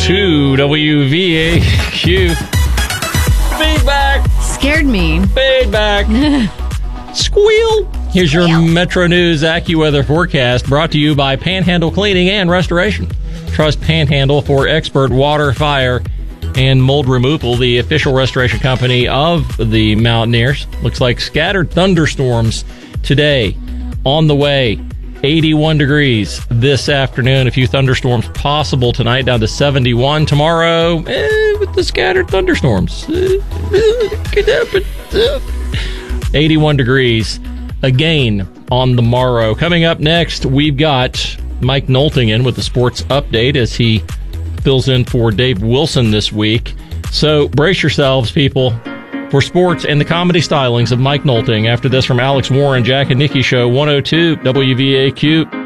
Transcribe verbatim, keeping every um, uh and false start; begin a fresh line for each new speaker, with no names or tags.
two W V A Q. Feedback.
Scared me.
Feedback. Squeal. Here's your Metro News AccuWeather forecast brought to you by Panhandle Cleaning and Restoration. Trust Panhandle for expert water, fire, and mold removal, the official restoration company of the Mountaineers. Looks like scattered thunderstorms today on the way. eighty-one degrees this afternoon. A few thunderstorms possible tonight, down to seventy-one. Tomorrow, eh, with the scattered thunderstorms. Eh, could happen. eighty-one degrees again on the morrow. Coming up next, we've got Mike Nolting with the sports update as he fills in for Dave Wilson this week. So brace yourselves, people, for sports and the comedy stylings of Mike Nolting. After this from Alex Warren, Jack and Nikki Show, one oh two W V A Q.